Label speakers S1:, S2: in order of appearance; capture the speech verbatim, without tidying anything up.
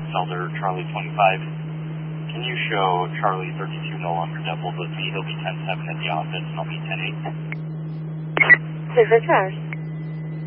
S1: Felder, Charlie twenty-five. Can you show Charlie thirty-two no longer double, but he'll be ten seven at the office, and I'll be ten eight.
S2: Clear for Charles.